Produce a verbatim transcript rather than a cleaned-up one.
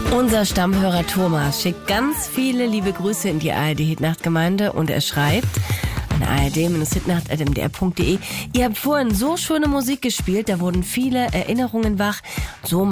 Unser Stammhörer Thomas schickt ganz viele liebe Grüße in die A R D-Hitnacht-Gemeinde und er schreibt an a r d hitnacht at m d r punkt d e: Ihr habt vorhin so schöne Musik gespielt, da wurden viele Erinnerungen wach. So